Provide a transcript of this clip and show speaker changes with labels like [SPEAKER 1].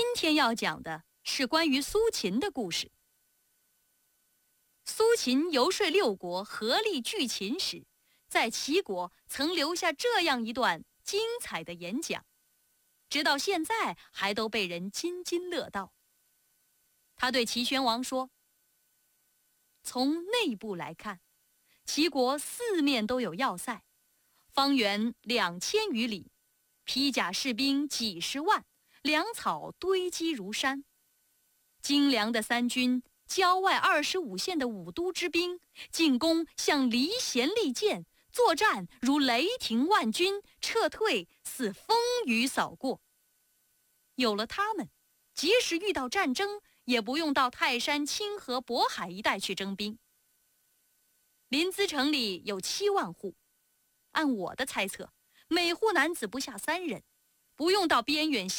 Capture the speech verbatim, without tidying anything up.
[SPEAKER 1] 天要讲的是关于苏秦的故事。苏秦游说六国合力拒秦时，在齐国曾留下这样一段精彩的演讲，直到现在还都被人津津乐道。他对齐宣王说：从内部来看，齐国四面都有要塞，方圆两千余里，披甲士兵几十万，粮草堆积如山。精良的三军，郊外二十五县的五都之兵，进攻像离弦利箭，作战如雷霆万钧，撤退似风雨扫过。有了他们，即使遇到战争，也不用到泰山、清河、渤海一带去征兵。临淄城里有七万户，按我的猜测，每户男子不下三人，不用到边远